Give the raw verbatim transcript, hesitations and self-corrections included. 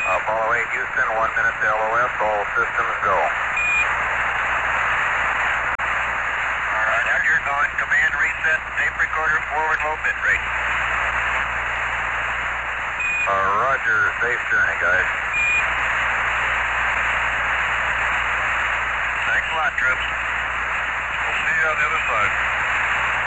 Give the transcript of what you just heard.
Apollo eight Houston, one minute to L O S, all systems go. All right, now you're going. Command reset, tape recorder forward low bit rate. Uh, roger, safe journey, guys. Thanks a lot, troops. We'll see you on the other side.